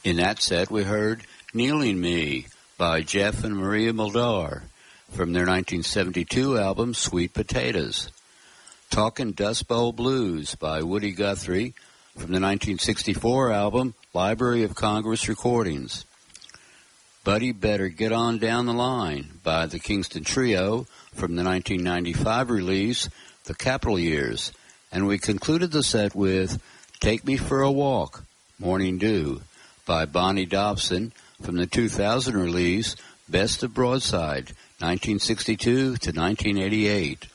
In that set, we heard Kneeling Me by Jeff and Maria Muldaur from their 1972 album Sweet Potatoes. Talkin' Dust Bowl Blues by Woody Guthrie from the 1964 album Library of Congress Recordings. Buddy Better Get On Down the Line by the Kingston Trio from the 1995 release The Capitol Years. And we concluded the set with Take Me for a Walk, Morning Dew by Bonnie Dobson from the 2000 release Best of Broadside, 1962 to 1988.